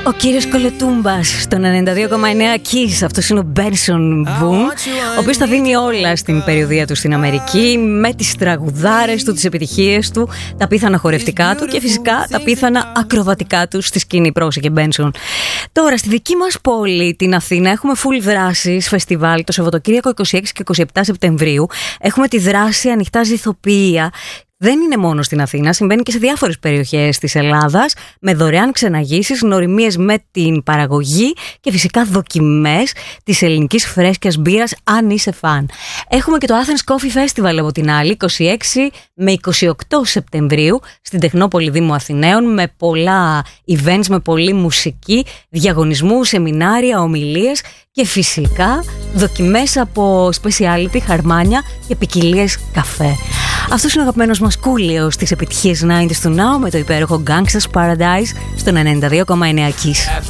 Ο κύριος Κολοτούμπας στον 92,9 Kiss. Αυτός είναι ο Benson Boone, ο οποίος τα δίνει όλα στην περιοδεία του στην Αμερική, με τις τραγουδάρες του, τις επιτυχίες του, τα πίθανα χορευτικά του και φυσικά τα πίθανα ακροβατικά του στη σκηνή. Πρόσεχε Benson. Τώρα στη δική μας πόλη, την Αθήνα, έχουμε full δράσεις, φεστιβάλ το Σαββατοκύριακο 26 και 27 Σεπτεμβρίου. Έχουμε τη δράση Ανοιχτά Ζυθοποιία. Δεν είναι μόνο στην Αθήνα, συμβαίνει και σε διάφορες περιοχές της Ελλάδας, με δωρεάν ξεναγήσεις, γνωριμίες με την παραγωγή και φυσικά δοκιμές της ελληνικής φρέσκιας μπύρας, αν είσαι φαν. Έχουμε και το Athens Coffee Festival από την άλλη, 26 με 28 Σεπτεμβρίου, στην Τεχνόπολη Δήμου Αθηναίων, με πολλά events, με πολλή μουσική, διαγωνισμούς, σεμινάρια, ομιλίες και φυσικά δοκιμές από speciality, χαρμάνια και ποικιλίες καφέ. Αυτός είναι ο αγαπημένος μας Κούλιος στις επιτυχίες 90's του Now με το υπέροχο Gangsta's Paradise στον 92,9 Kiss.